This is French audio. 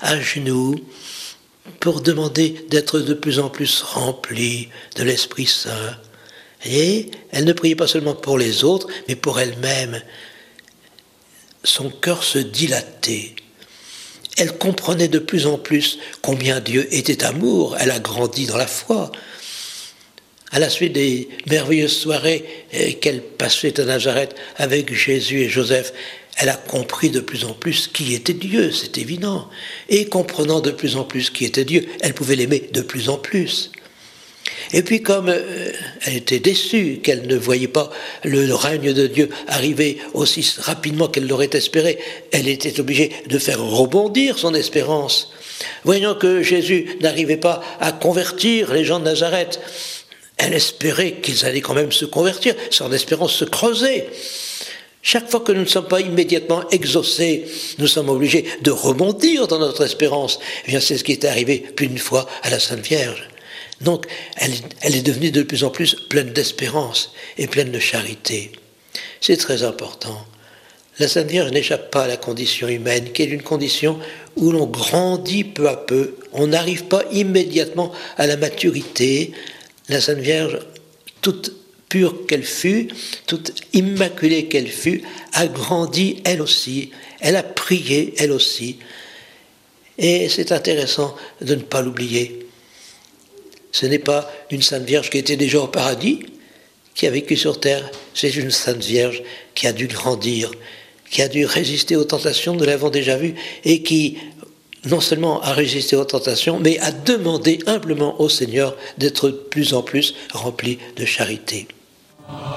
à genoux pour demander d'être de plus en plus remplie de l'Esprit Saint. Et elle ne priait pas seulement pour les autres, mais pour elle-même. Son cœur se dilatait. Elle comprenait de plus en plus combien Dieu était amour. Elle a grandi dans la foi. À la suite des merveilleuses soirées qu'elle passait à Nazareth avec Jésus et Joseph, elle a compris de plus en plus qui était Dieu, c'est évident. Et comprenant de plus en plus qui était Dieu, elle pouvait l'aimer de plus en plus. Et puis comme elle était déçue qu'elle ne voyait pas le règne de Dieu arriver aussi rapidement qu'elle l'aurait espéré, elle était obligée de faire rebondir son espérance. Voyant que Jésus n'arrivait pas à convertir les gens de Nazareth, elle espérait qu'ils allaient quand même se convertir, son espérance se creusait. Chaque fois que nous ne sommes pas immédiatement exaucés, nous sommes obligés de rebondir dans notre espérance. Eh bien, c'est ce qui est arrivé plus d'une fois à la Sainte Vierge. Donc, elle est devenue de plus en plus pleine d'espérance et pleine de charité. C'est très important. La Sainte Vierge n'échappe pas à la condition humaine, qui est une condition où l'on grandit peu à peu. On n'arrive pas immédiatement à la maturité. La Sainte Vierge, toute pure qu'elle fut, toute immaculée qu'elle fut, a grandi elle aussi. Elle a prié elle aussi. Et c'est intéressant de ne pas l'oublier. Ce n'est pas une Sainte Vierge qui était déjà au paradis, qui a vécu sur terre. C'est une Sainte Vierge qui a dû grandir, qui a dû résister aux tentations, nous l'avons déjà vu, et qui non seulement a résisté aux tentations, mais a demandé humblement au Seigneur d'être de plus en plus rempli de charité.